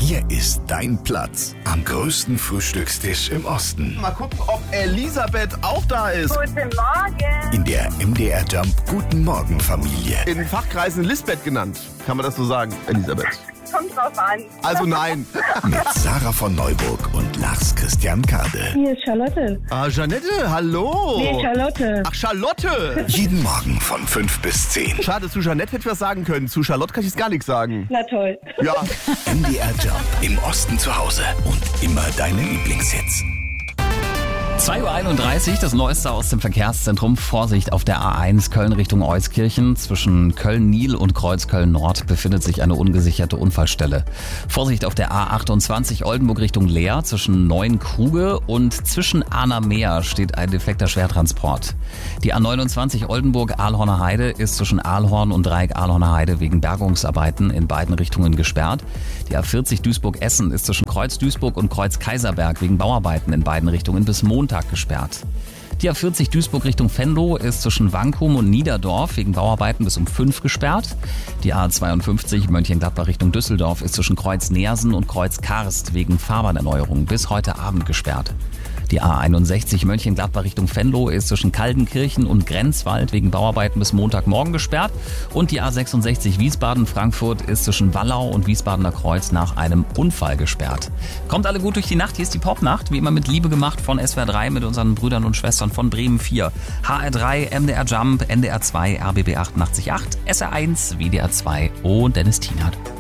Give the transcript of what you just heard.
Hier ist dein Platz am größten Frühstückstisch im Osten. Mal gucken, ob Elisabeth auch da ist. Guten Morgen. In der MDR Jump Guten Morgen Familie. In Fachkreisen Lisbeth genannt. Kann man das so sagen, Elisabeth? Kommt drauf an. Also nein. Mit Sarah von Neuburg und Lars Christian Kade. Hier ist Charlotte. Ah, Janette, hallo. Nee, Charlotte. Ach, Charlotte. Jeden Morgen von 5 bis 10. Schade, zu Janette hätte ich was sagen können. Zu Charlotte kann ich jetzt gar nichts sagen. Na toll. Ja. MDR Jump im Osten zu Hause und immer deine Lieblingshits. 2.31 Uhr, das Neueste aus dem Verkehrszentrum. Vorsicht auf der A1 Köln Richtung Euskirchen. Zwischen Köln-Nil und Kreuzköln-Nord befindet sich eine ungesicherte Unfallstelle. Vorsicht auf der A28 Oldenburg Richtung Leer. Zwischen Neuenkruge und zwischen Ahnermeer steht ein defekter Schwertransport. Die A29 Oldenburg-Ahlhorner Heide ist zwischen Ahlhorn und Dreieck Ahlhorner Heide wegen Bergungsarbeiten in beiden Richtungen gesperrt. Die A40 Duisburg-Essen ist zwischen Kreuz Duisburg und Kreuz Kaiserberg wegen Bauarbeiten in beiden Richtungen bis Montag gesperrt. Die A40 Duisburg Richtung Venlo ist zwischen Wankum und Niederdorf wegen Bauarbeiten bis um 5 gesperrt. Die A52 Mönchengladbach Richtung Düsseldorf ist zwischen Kreuz Neersen und Kreuz Karst wegen Fahrbahnerneuerung bis heute Abend gesperrt. Die A61 Mönchengladbach Richtung Venlo ist zwischen Kaldenkirchen und Grenzwald wegen Bauarbeiten bis Montagmorgen gesperrt. Und die A66 Wiesbaden-Frankfurt ist zwischen Wallau und Wiesbadener Kreuz nach einem Unfall gesperrt. Kommt alle gut durch die Nacht. Hier ist die Popnacht, wie immer mit Liebe gemacht von SWR 3 mit unseren Brüdern und Schwestern von Bremen 4, HR3, MDR Jump, NDR 2, RBB 88.8, SR1, WDR 2 und Dennis Tienert.